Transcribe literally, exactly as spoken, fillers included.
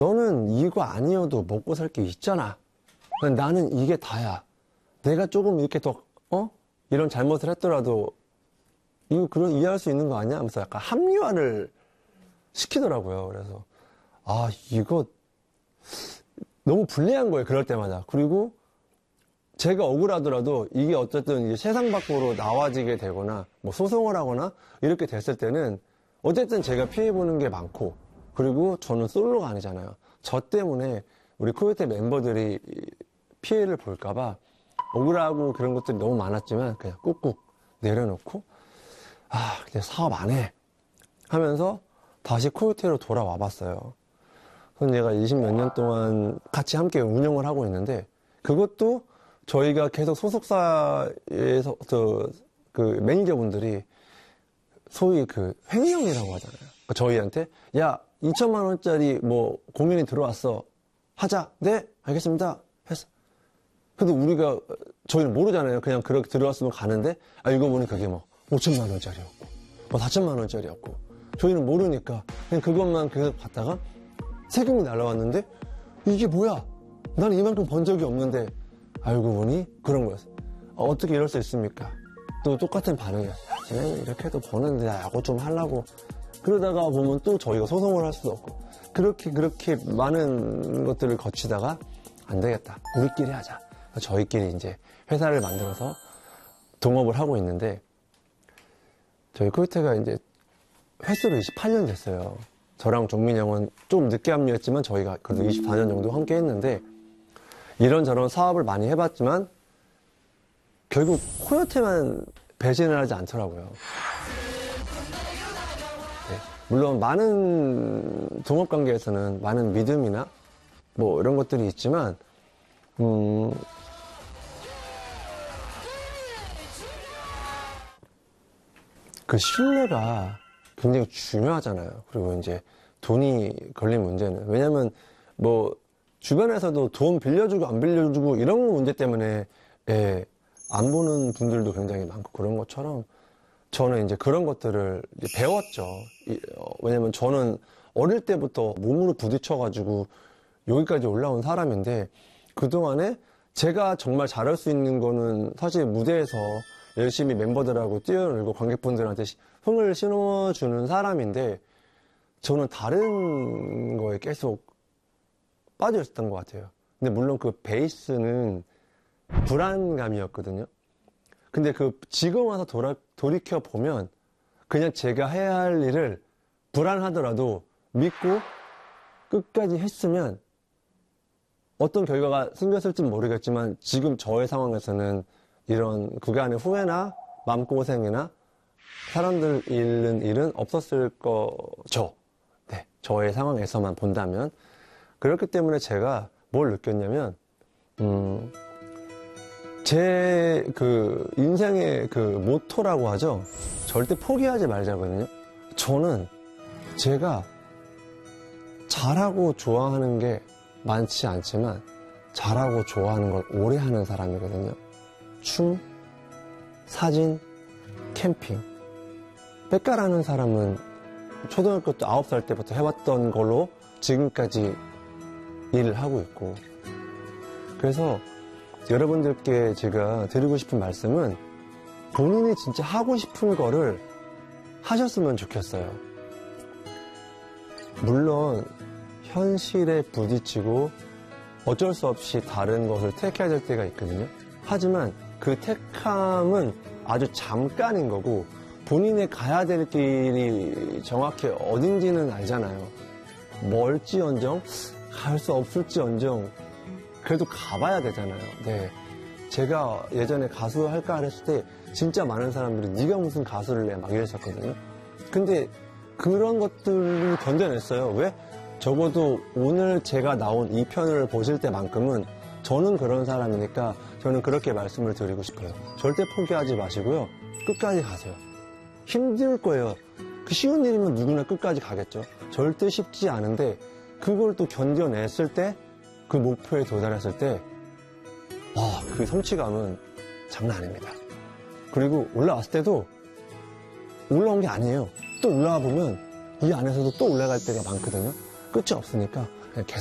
너는 이거 아니어도 먹고 살 게 있잖아. 나는 이게 다야. 내가 조금 이렇게 더, 어? 이런 잘못을 했더라도, 이거 그런 이해할 수 있는 거 아니야? 하면서 약간 합리화를 시키더라고요. 그래서, 아, 이거, 너무 불리한 거예요. 그럴 때마다. 그리고, 제가 억울하더라도, 이게 어쨌든 이게 세상 밖으로 나와지게 되거나, 뭐 소송을 하거나, 이렇게 됐을 때는, 어쨌든 제가 피해보는 게 많고, 그리고 저는 솔로가 아니잖아요. 저 때문에 우리 코요태 멤버들이 피해를 볼까봐 억울하고 그런 것들이 너무 많았지만 그냥 꾹꾹 내려놓고 아, 그냥 사업 안 해 하면서 다시 코요태로 돌아와 봤어요. 그럼 제가 이십몇 년 동안 같이 함께 운영을 하고 있는데 그것도 저희가 계속 소속사에서 그 매니저분들이 소위 그 횡령이라고 하잖아요. 그러니까 저희한테 야 이천만 원짜리 뭐 공연이 들어왔어 하자. 네 알겠습니다 했어. 근데 우리가 저희는 모르잖아요. 그냥 그렇게 들어왔으면 가는데 알고 보니 그게 뭐 오천만 원짜리였고 뭐 사천만 원짜리였고 저희는 모르니까 그냥 그것만 계속 받다가 세금이 날라왔는데 이게 뭐야 나는 이만큼 번 적이 없는데 알고 보니 그런 거였어. 어, 어떻게 이럴 수 있습니까? 또 똑같은 반응이야. 쟤는 이렇게 해도 버는데 야구 좀 하려고 그러다가 보면 또 저희가 소송을 할 수도 없고 그렇게 그렇게 많은 것들을 거치다가 안 되겠다 우리끼리 하자. 저희끼리 이제 회사를 만들어서 동업을 하고 있는데 저희 코요태가 이제 횟수로 이십팔 년 됐어요. 저랑 종민이 형은 좀 늦게 합류했지만 저희가 그래도 이십사 년 정도 함께 했는데 이런저런 사업을 많이 해봤지만 결국 코요태만 배신을 하지 않더라고요. 네. 물론 많은 동업관계에서는 많은 믿음이나 뭐 이런 것들이 있지만 음, 그 신뢰가 굉장히 중요하잖아요. 그리고 이제 돈이 걸린 문제는 왜냐면 뭐 주변에서도 돈 빌려주고 안 빌려주고 이런 문제 때문에 예, 안 보는 분들도 굉장히 많고 그런 것처럼 저는 이제 그런 것들을 이제 배웠죠. 이, 어, 왜냐면 저는 어릴 때부터 몸으로 부딪혀가지고 여기까지 올라온 사람인데 그동안에 제가 정말 잘할 수 있는 거는 사실 무대에서 열심히 멤버들하고 뛰어놀고 관객분들한테 흥을 심어주는 사람인데 저는 다른 거에 계속 빠져 있었던 것 같아요. 근데 물론 그 베이스는 불안감이었거든요. 근데 그 지금 와서 돌아, 돌이켜 보면 그냥 제가 해야 할 일을 불안하더라도 믿고 끝까지 했으면 어떤 결과가 생겼을지는 모르겠지만 지금 저의 상황에서는 이런 그간의 후회나 마음고생이나 사람들 잃는 일은 없었을 거죠. 네, 저의 상황에서만 본다면. 그렇기 때문에 제가 뭘 느꼈냐면 음, 제 그 인생의 그 모토라고 하죠. 절대 포기하지 말자거든요. 저는 제가 잘하고 좋아하는 게 많지 않지만 잘하고 좋아하는 걸 오래 하는 사람이거든요. 춤, 사진, 캠핑. 백가라는 사람은 초등학교 때 아홉 살 때부터 해왔던 걸로 지금까지 일을 하고 있고 그래서 여러분들께 제가 드리고 싶은 말씀은 본인이 진짜 하고 싶은 거를 하셨으면 좋겠어요. 물론 현실에 부딪히고 어쩔 수 없이 다른 것을 택해야 될 때가 있거든요. 하지만 그 택함은 아주 잠깐인 거고 본인이 가야 될 길이 정확히 어딘지는 알잖아요. 멀지언정 갈 수 없을지언정 그래도 가봐야 되잖아요. 네, 제가 예전에 가수 할까 했을 때 진짜 많은 사람들이 네가 무슨 가수를 해 막 이랬었거든요. 근데 그런 것들을 견뎌냈어요. 왜? 적어도 오늘 제가 나온 이 편을 보실 때만큼은 저는 그런 사람이니까 저는 그렇게 말씀을 드리고 싶어요. 절대 포기하지 마시고요. 끝까지 가세요. 힘들 거예요. 그 쉬운 일이면 누구나 끝까지 가겠죠. 절대 쉽지 않은데 그걸 또 견뎌냈을 때 그 목표에 도달했을 때 와, 그 성취감은 장난 아닙니다. 그리고 올라왔을 때도 올라온 게 아니에요. 또 올라와 보면 이 안에서도 또 올라갈 때가 많거든요. 끝이 없으니까 그냥 계속